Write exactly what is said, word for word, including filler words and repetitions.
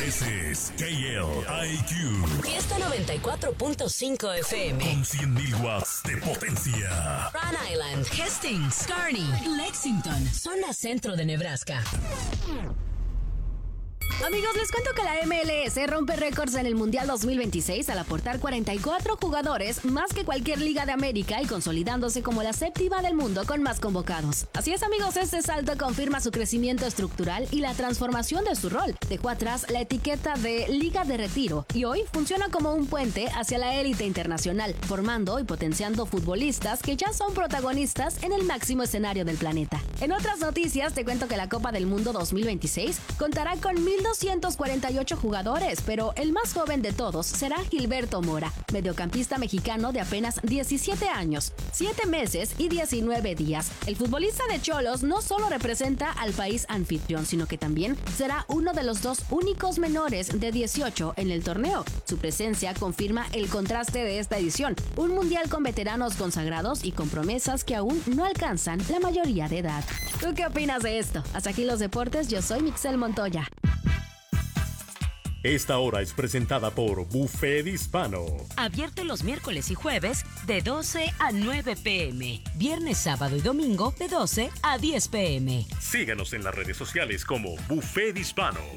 Ese es K L I Q. Fiesta noventa y cuatro punto cinco F M. Con cien mil watts de potencia. Rhode Island, Hastings, Kearney, Lexington, zona centro de Nebraska. Amigos, les cuento que la M L S rompe récords en el Mundial dos mil veintiséis al aportar cuarenta y cuatro jugadores, más que cualquier liga de América, y consolidándose como la séptima del mundo con más convocados. Así es, amigos, este salto confirma su crecimiento estructural y la transformación de su rol. Dejó atrás la etiqueta de Liga de Retiro y hoy funciona como un puente hacia la élite internacional, formando y potenciando futbolistas que ya son protagonistas en el máximo escenario del planeta. En otras noticias, te cuento que la Copa del Mundo dos mil veintiséis contará con mil doscientos cuarenta y ocho jugadores, pero el más joven de todos será Gilberto Mora, mediocampista mexicano de apenas diecisiete años, siete meses y diecinueve días. El futbolista de Xolos no solo representa al país anfitrión, sino que también será uno de los dos únicos menores de dieciocho en el torneo. Su presencia confirma el contraste de esta edición, un mundial con veteranos consagrados y con promesas que aún no alcanzan la mayoría de edad. ¿Tú qué opinas de esto? Hasta aquí los deportes, yo soy Mixel Montoya. Esta hora es presentada por Buffet Hispano. Abierto los miércoles y jueves de doce a nueve pm. Viernes, sábado y domingo de doce a diez pm. Síganos en las redes sociales como Buffet Hispano.